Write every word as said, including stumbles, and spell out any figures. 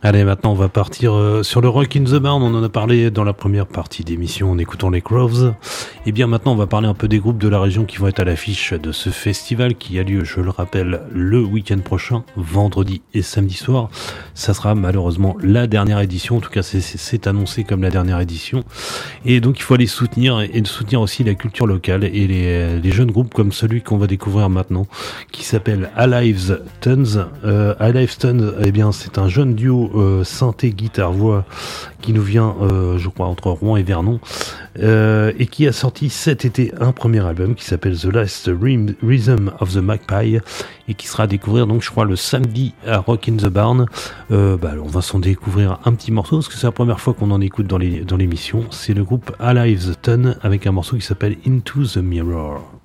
Allez, maintenant on va partir euh, sur le Rock in the Barn. On en a parlé dans la première partie d'émission en écoutant les Crows. Et bien maintenant on va parler un peu des groupes de la région qui vont être à l'affiche de ce festival qui a lieu, je le rappelle, le week-end prochain, vendredi et samedi soir. Ça sera malheureusement la dernière édition, en tout cas c'est, c'est, c'est annoncé comme la dernière édition. Et donc il faut aller soutenir et, et soutenir aussi la culture locale et les, les jeunes groupes comme celui qu'on va découvrir maintenant, qui s'appelle Alive Tons. Euh, Alive Tons, eh bien c'est un jeune duo Euh, synthé, guitare, voix qui nous vient euh, je crois entre Rouen et Vernon euh, et qui a sorti cet été un premier album qui s'appelle The Last Rhythm of the Magpie et qui sera à découvrir donc je crois le samedi à Rock in the Barn. euh, bah, on va s'en découvrir un petit morceau parce que c'est la première fois qu'on en écoute dans, les, dans l'émission. C'est le groupe Alive Ton avec un morceau qui s'appelle Into the Mirror.